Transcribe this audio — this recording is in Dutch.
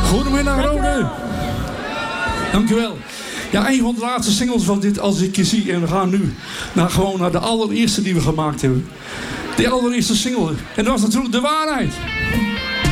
Goedemiddag, Rode. Dankjewel. Ja, een van de laatste singles van dit Als ik je zie. En we gaan nu gewoon naar de allereerste die we gemaakt hebben. De allereerste single. En dat was natuurlijk De Waarheid.